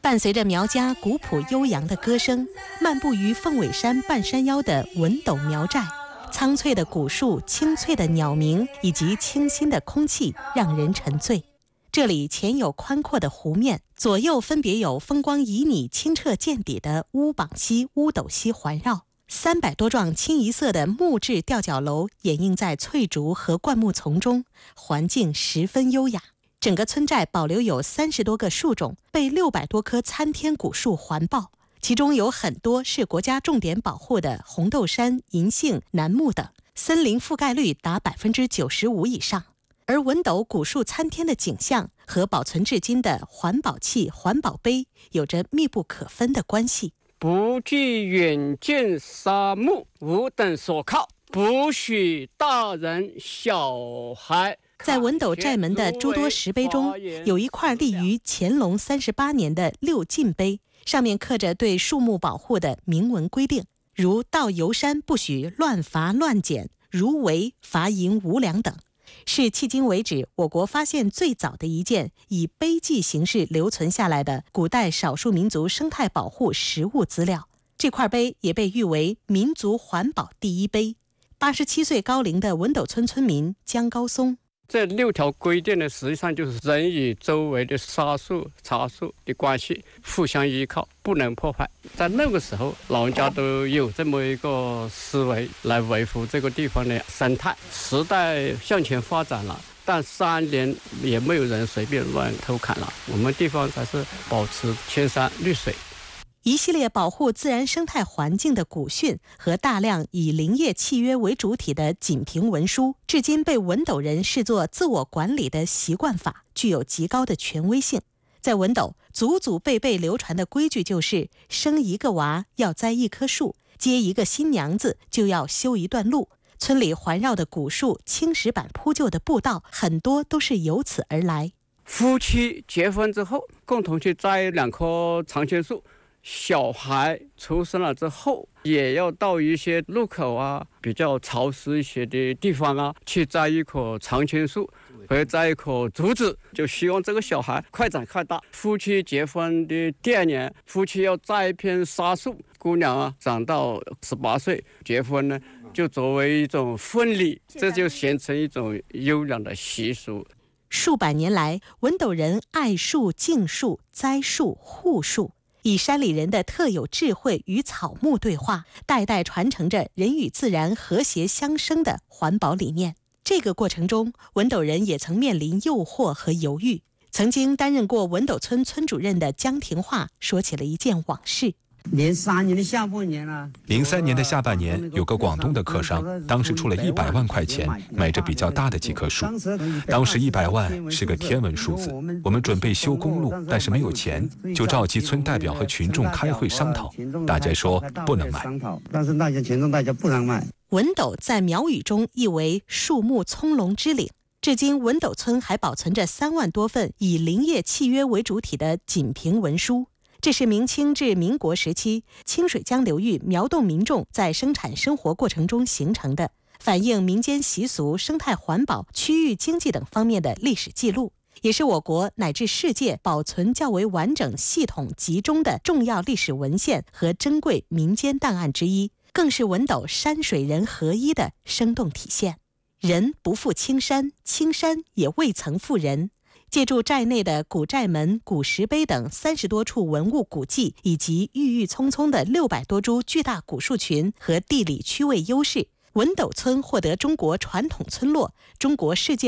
伴随着苗家古朴悠扬的歌声，漫步于凤尾山半山腰的文斗苗寨，苍翠的古树、清脆的鸟鸣以及清新的空气让人沉醉。这里前有宽阔的湖面，左右分别有风光旖旎、清澈见底的乌榜溪、乌斗溪环绕。300多幢清一色的木质吊脚楼掩映在翠竹和灌木丛中，环境十分优雅。整个村寨保留有30多个树种，被600多棵参天古树环抱，其中有很多是国家重点保护的红豆杉、银杏、楠木等，森林覆盖率达95%以上。而文斗古树参天的景象和保存至今的环保器、环保碑有着密不可分的关系。 不具远见沙木，无等所靠，不许大人小孩。 在文斗寨门的诸多石碑中，有一块立于乾隆38年的6禁碑，上面刻着对树木保护的明文规定，如到游山不许乱伐乱剪，如违罚银5两等，是迄今为止我国发现最早的一件以碑记形式留存下来的古代少数民族生态保护实物资料。这块碑也被誉为民族环保第一碑。87岁高龄的文斗村村民江高松， 这6条规定呢，实际上就是人与周围的沙树、茶树的关系互相依靠，不能破坏。在那个时候，老人家都有这么一个思维来维护这个地方的生态。时代向前发展了，但山林也没有人随便乱偷砍了，我们地方才是保持青山绿水。 一系列保护自然生态环境的古训和大量以林业契约为主体的锦屏文书，至今被文斗人视作自我管理的习惯法，具有极高的权威性。在文斗，祖祖辈辈流传的规矩就是生一个娃要栽一棵树，接一个新娘子就要修一段路。村里环绕的古树、青石板铺就的步道，很多都是由此而来。 夫妻结婚之后，共同去栽2棵常青树。小孩出生了之后，也要到一些路口啊，比较潮湿一些的地方啊，去栽一棵常青树，或者栽一棵竹子，就希望这个小孩快长快大。夫妻结婚的第2年，夫妻要栽一片沙树，姑娘啊长到18岁结婚呢，就作为一种婚礼，这就形成一种优良的习俗。 数百年来，文斗人爱树、敬树、栽树、护树，以山里人的特有智慧与草木对话，代代传承着人与自然和谐相生的环保理念。这个过程中，文斗人也曾面临诱惑和犹豫。曾经担任过文斗村村主任的江廷化说起了一件往事。 03年的下半年啊，03年的下半年，有个广东的客商，当时出了100万块钱买着比较大的几棵树。当时100万是个天文数字，我们准备修公路，但是没有钱，就召集村代表和群众开会商讨，大家说不能卖， 但是群众大家不能卖。 文斗在苗语中意为树木葱茏之岭。至今，文斗村还保存着3万多份以林业契约为主体的锦屏文书。这是明清至民国时期清水江流域苗侗民众在生产生活过程中形成的，反映民间习俗、生态环保、区域经济等方面的历史记录，也是我国乃至世界保存较为完整、系统、集中的重要历史文献和珍贵民间档案之一，更是文斗山水人合一的生动体现。人不负青山，青山也未曾负人。借助寨内的古寨门、古石碑等30多处文物古迹，以及郁郁葱葱的600多株巨大古树群和地理区位优势，文斗村获得中国传统村落、中国世界